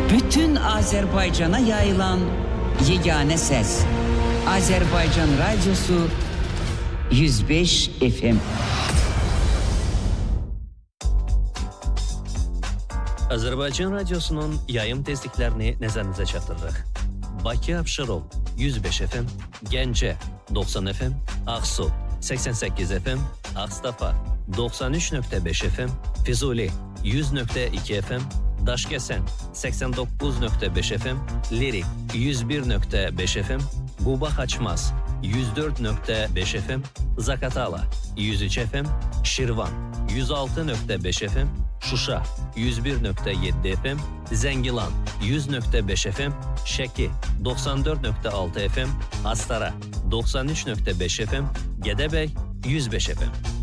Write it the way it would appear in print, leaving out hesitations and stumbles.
Bütün Azerbaycan'a yayılan yegane ses. Azerbaycan Radyosu 105 FM. Azerbaycan Radyosu'nun yayım tezliklerini nəzərinizə çatdırırıq. Bakı Abşeron 105 FM, Gəncə 90 FM, Ağsu 88 FM, Ağstafa 93.5 FM, Füzuli 100.2 FM, Daşkəsən 89.5 FM, Lirik 101.5 FM, Quba Xaçmaz 104.5 FM, Zakatala 103 FM, Şirvan 106.5 FM, Şuşa 101.7 FM, Zəngilan 100.5 FM, Şəki 94.6 FM, Astara 93.5 FM, Gədəbəy 105 FM.